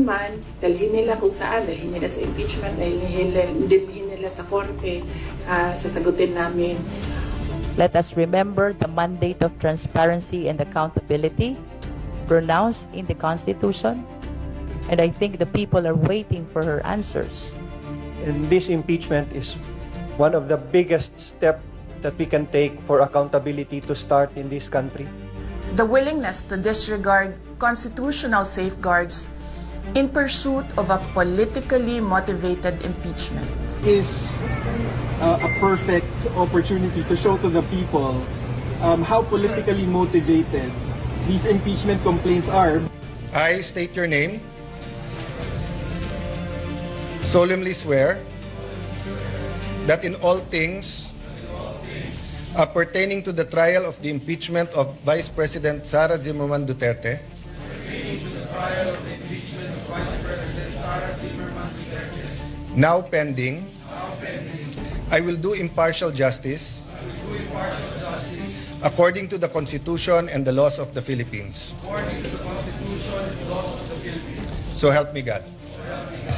man, dalhin nila kung saan, dalhin nila sa impeachment, dalhin nila sa korte, sasagutin namin. Let us remember the mandate of transparency and accountability pronounced in the Constitution. And I think the people are waiting for her answers. And this impeachment is one of the biggest steps that we can take for accountability to start in this country. The willingness to disregard constitutional safeguards in pursuit of a politically motivated impeachment is a perfect opportunity to show to the people how politically motivated these impeachment complaints are. I state your name, solemnly swear that in all things pertaining to the trial of the impeachment of Vice President Sara Zimmerman Duterte, now pending, I will do impartial justice according to the Constitution and the laws of the Philippines. So help me God.